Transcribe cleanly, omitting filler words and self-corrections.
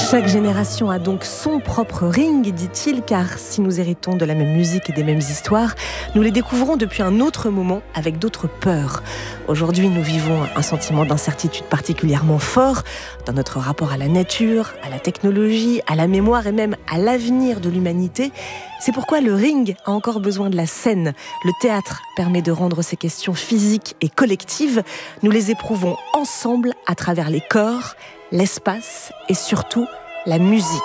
Chaque génération a donc son propre ring, dit-il, car si nous héritons de la même musique et des mêmes histoires, nous les découvrons depuis un autre moment avec d'autres peurs. Aujourd'hui, nous vivons un sentiment d'incertitude particulièrement fort dans notre rapport à la nature, à la technologie, à la mémoire et même à l'avenir de l'humanité. C'est pourquoi le ring a encore besoin de la scène. Le théâtre permet de rendre ces questions physiques et collectives. Nous les éprouvons ensemble à travers les corps, l'espace et surtout la musique.